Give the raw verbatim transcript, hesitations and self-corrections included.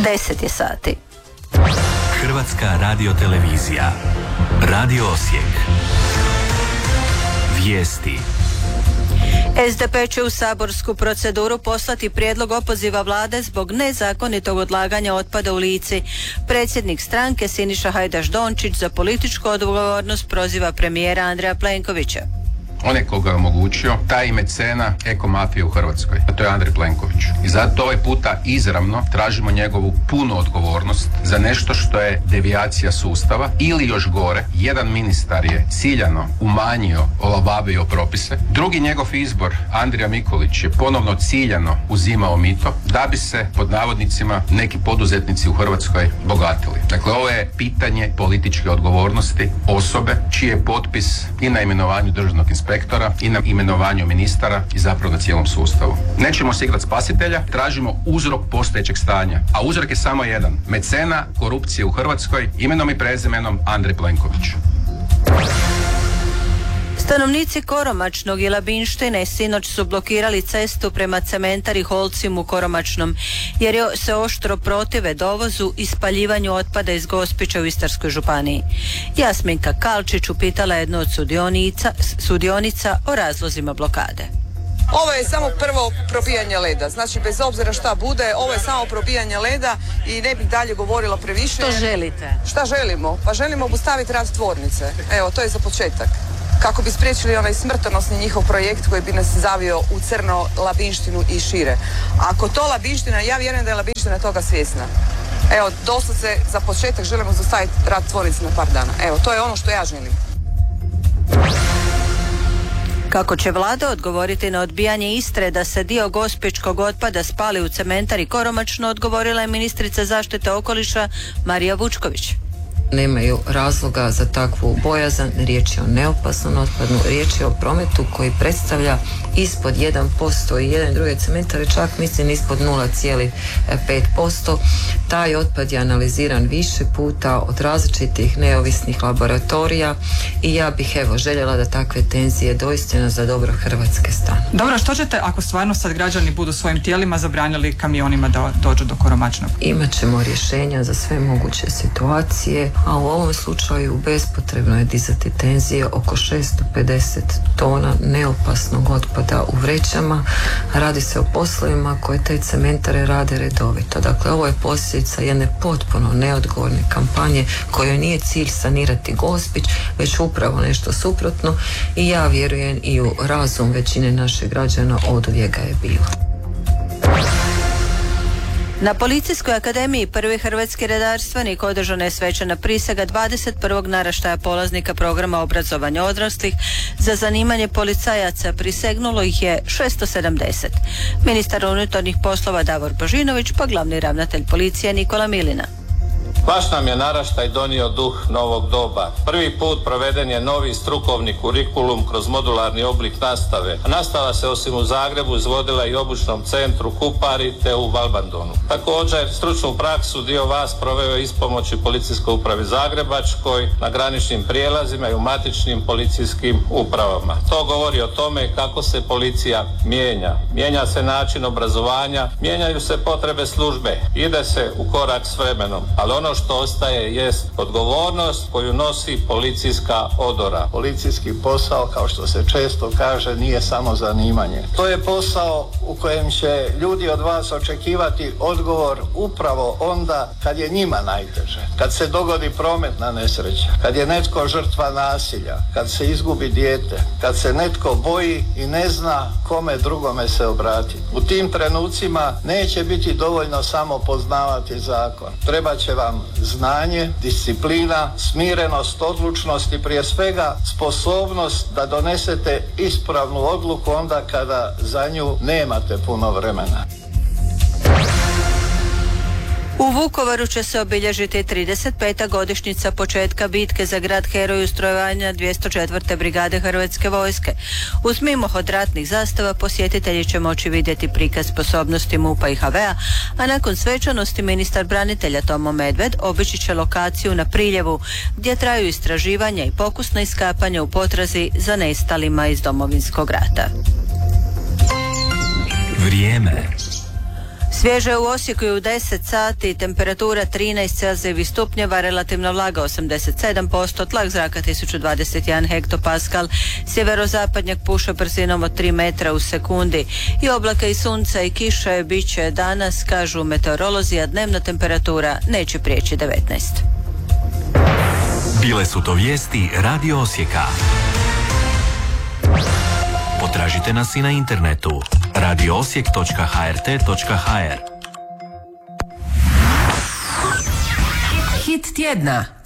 deset je sati. Hrvatska radiotelevizija. Radio Osijek. Vijesti. es de pe će u saborsku proceduru poslati prijedlog opoziva vlade zbog nezakonitog odlaganja otpada u Lici. Predsjednik stranke Siniša Hajdaš Dončić za političku odgovornost proziva premijera Andreja Plenkovića. Onaj koga je omogućio, taj mecena ekomafije u Hrvatskoj, a to je Andrej Plenković. I zato ovaj puta izravno tražimo njegovu punu odgovornost za nešto što je devijacija sustava ili još gore, jedan ministar je ciljano umanjio, olabavio propise, drugi njegov izbor, Andrija Mikulić, je ponovno ciljano uzimao mito da bi se, pod navodnicima, neki poduzetnici u Hrvatskoj bogatili. Dakle, ovo je pitanje političke odgovornosti osobe čiji je potpis i na imenovanju državnog inspektora i na imenovanju ministara i zapravo na cijelom sustavu. Nećemo se igrati spasitelja, tražimo uzrok postojećeg stanja. A uzrok je samo jedan. Mecena korupcije u Hrvatskoj, imenom i prezimenom Andrej Plenković. Stanovnici Koromačnog i Labinštine sinoć su blokirali cestu prema cementari Holcim u Koromačnom, jer se oštro protive dovozu i spaljivanju otpada iz Gospića u Istarskoj županiji. Jasminka Kalčić upitala jednu od sudionica, sudionica o razlozima blokade. Ovo je samo prvo probijanje leda, znači bez obzira šta bude, ovo je samo probijanje leda i ne bih dalje govorila previše. Što želite? Šta želimo? Pa želimo obustaviti rad tvornice, evo to je za početak. Kako bi spriječili onaj smrtonosni njihov projekt koji bi nas zavio u crno Labinštinu i šire. Ako to Labinština, ja vjerujem da je Labinština toga svjesna. Evo, doslovce za početak želimo zaustaviti rad tvornice na par dana. Evo, to je ono što ja želim. Kako će vlada odgovoriti na odbijanje Istre da se dio gospićkog otpada spali u cementari Koromačno, odgovorila je ministrica zaštite okoliša Marija Vučković. Nemaju razloga za takvu bojazan, riječ je o neopasnom otpadu, riječ je o prometu koji predstavlja ispod jedan posto i jedan druge cementare, čak mislim ispod nula zarez pet posto. Taj otpad je analiziran više puta od različitih neovisnih laboratorija i ja bih evo željela da takve tenzije doista za dobro Hrvatske stanu. Dobro, što ćete ako stvarno sad građani budu svojim tijelima zabranili kamionima da dođu do Koromačnog? Imaćemo rješenja za sve moguće situacije, a u ovom slučaju bespotrebno je dizati tenzije oko šesto pedeset tona neopasnog otpada u vrećama. Radi se o poslovima koje te cementare rade redovito. Dakle, ovo je posljedica jedne potpuno neodgovorne kampanje kojoj nije cilj sanirati Gospić, već upravo nešto suprotno i ja vjerujem i u razum većine naših građana oduvijek ga je bilo. Na Policijskoj akademiji prvi hrvatski redarstvenik održana je svečana prisega dvadeset prvog naraštaja polaznika programa obrazovanja odraslih za zanimanje policajaca. Prisegnulo ih je šesto sedamdeset. Ministar unutarnjih poslova Davor Božinović pa glavni ravnatelj policije Nikola Milina. Baš nam je naraštaj donio duh novog doba. Prvi put proveden je novi strukovni kurikulum kroz modularni oblik nastave. Nastava se osim u Zagrebu izvodila i u obučnom centru Kupari te u Valbandonu. Također, stručnu praksu dio vas proveo je ispomoći Policijskoj upravi Zagrebačkoj na graničnim prijelazima i u matičnim policijskim upravama. To govori o tome kako se policija mijenja. Mijenja se način obrazovanja, mijenjaju se potrebe službe, ide se u korak s vremenom, ali ono što ostaje jest odgovornost koju nosi policijska odora. Policijski posao, kao što se često kaže, nije samo zanimanje. To je posao u kojem će ljudi od vas očekivati odgovor upravo onda kad je njima najteže. Kad se dogodi prometna nesreća, kad je netko žrtva nasilja, kad se izgubi dijete, kad se netko boji i ne zna kome drugome se obratiti. U tim trenucima neće biti dovoljno samo poznavati zakon. Treba će vam znanje, disciplina, smirenost, odlučnost i prije svega sposobnost da donesete ispravnu odluku onda kada za nju nemate puno vremena. U Vukovaru će se obilježiti trideset peta godišnjica početka bitke za grad heroj ustrojavanja dvjesto četvrte brigade Hrvatske vojske. Uz mimohod ratnih zastava posjetitelji će moći vidjeti prikaz sposobnosti MUP-a i H V-a, a nakon svečanosti ministar branitelja Tomo Medved obići će lokaciju na Priljevu, gdje traju istraživanja i pokusna iskapanja u potrazi za nestalima iz Domovinskog rata. Vrijeme. Svježe u Osijeku je u deset sati, temperatura trinaest celzijevih stupnjeva, relativna vlaga osamdeset sedam posto, tlak zraka tisuću dvadeset jedan hektopaskal, sjeverozapadnjak puše brzinom od tri metra u sekundi i oblaka i sunca i kiše bit će danas, kažu meteorolozi, a dnevna temperatura neće prijeći devetnaest. Bile su to vijesti Radio Osijeka. Potražite nas i na internetu radio osijek točka h r t točka h r. Hit tjedna.